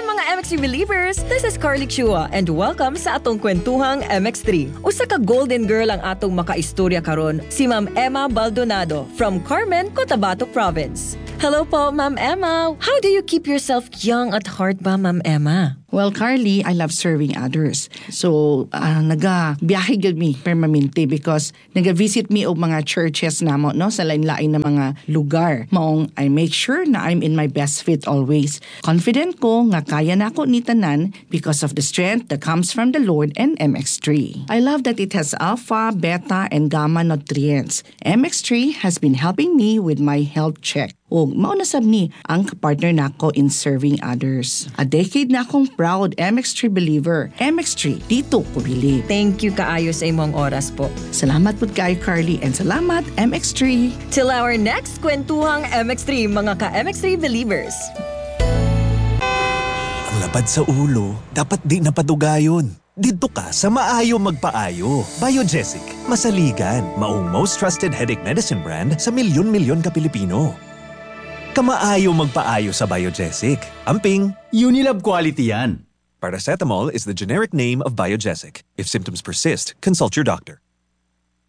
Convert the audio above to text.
mga MX3 believers! This is Carly Chua and welcome sa atong kwentuhang MX3. Usa ka golden girl ang atong makaistorya karon, si Ma'am Emma Baldonado from Carmen, Cotabato Province. Hello po, Ma'am Emma. How do you keep yourself young at heart ba, Ma'am Emma? Well, Carly, I love serving others. So, nagabiyahe gud mi permanente because naga-visit mi og mga churches namo no sa lain-lain na mga lugar. Maong I make sure na I'm in my best fit always. Confident ko nga kaya na ako ni tanan because of the strength that comes from the Lord and MX3. I love that it has alpha, beta, and gamma nutrients. MX3 has been helping me with my health check. O mauna sab ni ang partner nako in serving others. A decade na akong proud MX3 believer. MX3, dito ko bili. Thank you kaayo sa imong oras po. Salamat po kayo, Carly, and salamat MX3. Till our next kwentuhang MX3, mga ka-MX3 believers. Ang lapad sa ulo, dapat di napadugayon. Dito ka sa Maayo Magpaayo. Biogesic, masaligan, maong most trusted headache medicine brand sa milyon-milyon ka Pilipino. Kamaayo magpaayo sa Biogesic. Amping, Unilab quality yan. Paracetamol is the generic name of Biogesic. If symptoms persist, consult your doctor.